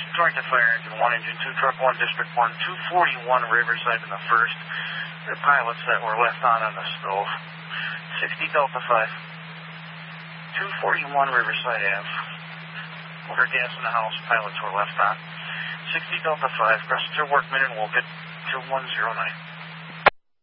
Joint to fire engine 1, engine 2, truck 1, district 1, 241 Riverside in the first. The pilots that were left on the stove. 60 Delta 5. 241 Riverside Ave. Water gas in the house, pilots were left on. 60 Delta 5, passenger workman in Woken, 2109.